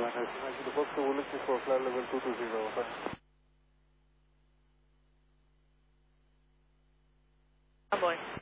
to the box, so we're looking for flight level 220, over. Boy.